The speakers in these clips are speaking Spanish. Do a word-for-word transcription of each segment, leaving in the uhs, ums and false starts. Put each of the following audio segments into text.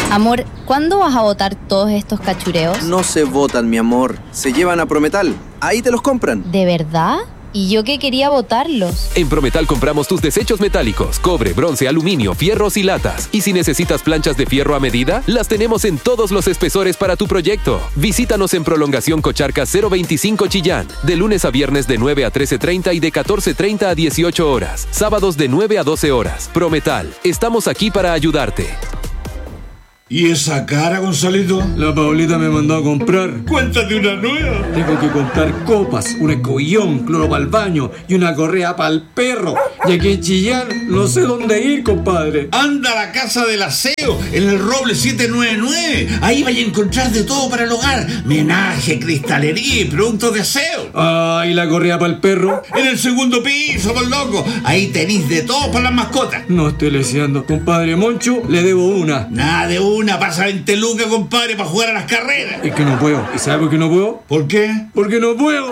Amor, ¿cuándo vas a botar todos estos cachureos? No se botan, mi amor. Se llevan a Prometal. Ahí te los compran. ¿De verdad? ¿Y yo que quería botarlos? En Prometal compramos tus desechos metálicos, cobre, bronce, aluminio, fierros y latas. Y si necesitas planchas de fierro a medida, las tenemos en todos los espesores para tu proyecto. Visítanos en Prolongación Cocharca cero veinticinco Chillán, de lunes a viernes de nueve a trece treinta y de catorce treinta a dieciocho horas. Sábados de nueve a doce horas. Prometal, estamos aquí para ayudarte. ¿Y esa cara, Gonzalito? La Paulita me mandó a comprar. ¡Cuéntate una nueva! Tengo que comprar copas, un escobillón, cloro para el baño y una correa para el perro. Y aquí en Chillán no sé dónde ir, compadre. Anda a la Casa del Aseo, en el Roble siete nueve nueve. Ahí vais a encontrar de todo para el hogar. Menaje, cristalería y productos de aseo. Ah, ¿y la correa para el perro? En el segundo piso, por loco. Ahí tenéis de todo para las mascotas. No estoy leseando. Compadre Moncho, le debo una. Nada de una. Una pasa veinte lucas, compadre, para jugar a las carreras. Es que no puedo. ¿Y sabe por qué no puedo? ¿Por qué? Porque no puedo.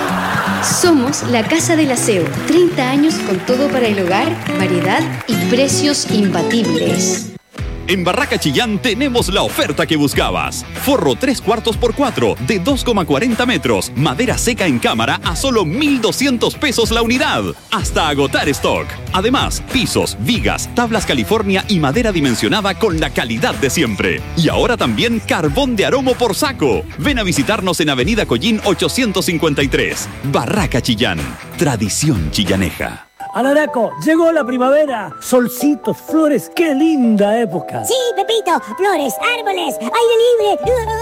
Somos la Casa del Aseo. treinta años con todo para el hogar, variedad y precios imbatibles. En Barraca Chillán tenemos la oferta que buscabas. Forro tres cuartos por cuatro de dos coma cuarenta metros. Madera seca en cámara a solo mil doscientos pesos la unidad. Hasta agotar stock. Además, pisos, vigas, tablas California y madera dimensionada con la calidad de siempre. Y ahora también carbón de aromo por saco. Ven a visitarnos en Avenida Collín ochocientos cincuenta y tres. Barraca Chillán. Tradición chillaneja. Alaraco, llegó la primavera. Solcitos, flores, qué linda época. Sí, Pepito, flores, árboles, aire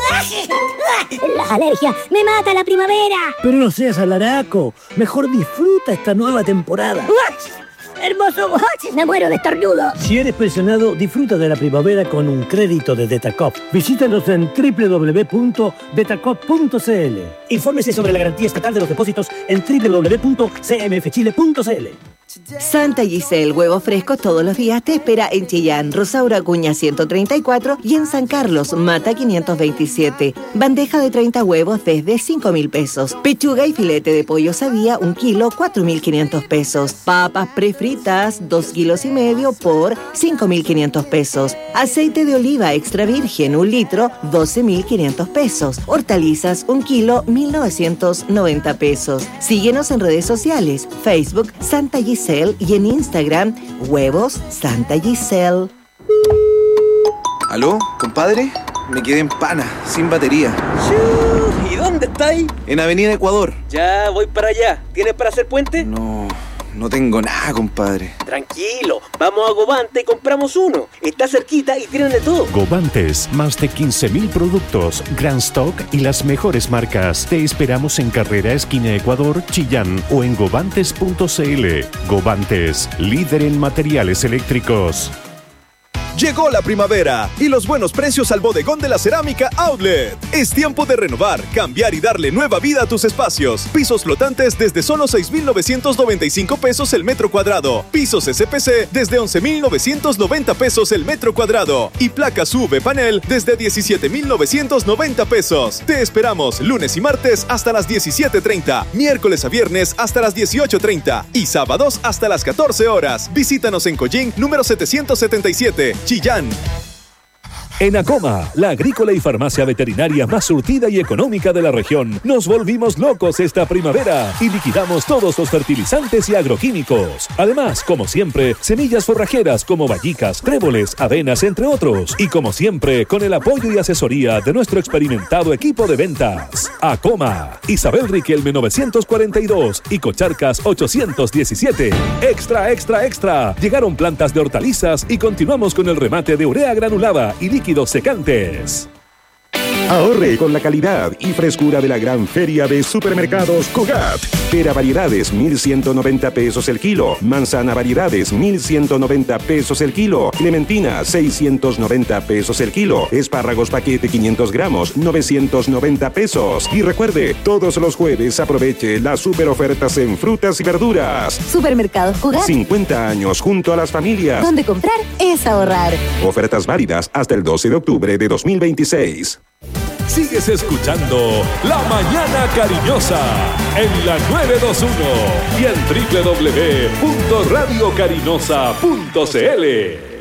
libre. Las alergias, me mata la primavera. Pero no seas alaraco, mejor disfruta esta nueva temporada. Hermoso, me muero de estornudo. Si eres pensionado, disfruta de la primavera con un crédito de Detacop. Visítanos en doble u doble u doble u punto detacop punto c l. Infórmese sobre la garantía estatal de los depósitos en doble u doble u doble u punto c m f chile punto c l. Santa Giselle, huevo fresco todos los días, te espera en Chillán, Rosaura Acuña ciento treinta y cuatro y en San Carlos, Mata quinientos veintisiete. Bandeja de treinta huevos desde cinco mil pesos. Pechuga y filete de pollo Sadía, un kilo, cuatro mil quinientos pesos. Papas prefritas, dos kilos y medio por cinco mil quinientos pesos. Aceite de oliva extra virgen, un litro, doce mil quinientos pesos. Hortalizas, un kilo, mil novecientos noventa pesos. Síguenos en redes sociales, Facebook, Santa Giselle, y en Instagram, Huevos Santa Giselle. ¿Aló, compadre? Me quedé en pana, sin batería. ¿Y dónde estáis? En Avenida Ecuador. Ya, voy para allá. ¿Tienes para hacer puente? No, no tengo nada, compadre. Tranquilo, vamos a Gobante y compramos uno. Está cerquita y tienen de todo. Gobantes, más de quince mil productos, gran stock y las mejores marcas. Te esperamos en Carrera Esquina Ecuador, Chillán o en gobantes punto c l. Gobantes, líder en materiales eléctricos. Llegó la primavera y los buenos precios al bodegón de la cerámica Outlet. Es tiempo de renovar, cambiar y darle nueva vida a tus espacios. Pisos flotantes desde solo seis mil novecientos noventa y cinco pesos el metro cuadrado. Pisos S P C desde once mil novecientos noventa pesos el metro cuadrado. Y placas U V panel desde diecisiete mil novecientos noventa pesos. Te esperamos lunes y martes hasta las diecisiete treinta, miércoles a viernes hasta las dieciocho treinta y sábados hasta las catorce horas. Visítanos en Collín número setecientos setenta y siete. Chillán. En Acoma, la agrícola y farmacia veterinaria más surtida y económica de la región, nos volvimos locos esta primavera y liquidamos todos los fertilizantes y agroquímicos. Además, como siempre, semillas forrajeras como bayicas, tréboles, avenas, entre otros. Y como siempre, con el apoyo y asesoría de nuestro experimentado equipo de ventas. Acoma, Isabel Riquelme novecientos cuarenta y dos y Cocharcas ochocientos diecisiete. Extra, extra, extra. Llegaron plantas de hortalizas y continuamos con el remate de urea granulada y líquidos secantes. Ahorre con la calidad y frescura de la gran feria de supermercados Cogat. Pera variedades, mil ciento noventa pesos el kilo. Manzana variedades, mil ciento noventa pesos el kilo. Clementina, seiscientos noventa pesos el kilo. Espárragos paquete quinientos gramos, novecientos noventa pesos. Y recuerde, todos los jueves aproveche las super ofertas en frutas y verduras. Supermercados Cogat. cincuenta años junto a las familias. Donde comprar es ahorrar. Ofertas válidas hasta el doce de octubre de dos mil veintiséis. Sigues escuchando La Mañana Cariñosa en la nueve dos uno y en doble u doble u doble u punto radio cariñosa punto c l.